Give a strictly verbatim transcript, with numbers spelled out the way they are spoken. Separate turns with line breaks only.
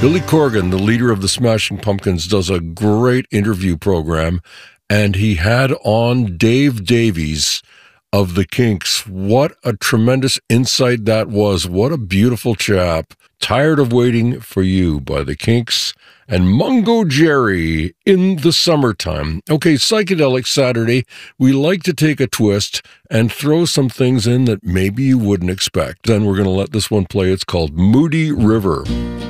Billy Corgan, the leader of the Smashing Pumpkins, does a great interview program, and he had on Dave Davies of the Kinks. What a tremendous insight that was. What a beautiful chap. Tired of Waiting for You by the Kinks and Mungo Jerry in the Summertime. Okay, Psychedelic Saturday. We like to take a twist and throw some things in that maybe you wouldn't expect. Then we're going to let this one play. It's called Moody River.